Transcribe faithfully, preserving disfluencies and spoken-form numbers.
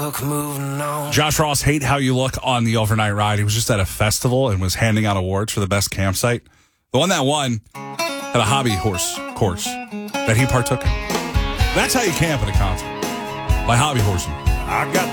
look, moving on. Josh Ross, Hate How You Look on the overnight ride. He was just at a festival and was handing out awards for the best campsite. The one that won had a hobby horse course that he partook in. That's how you camp at a concert. By hobby horsing. I got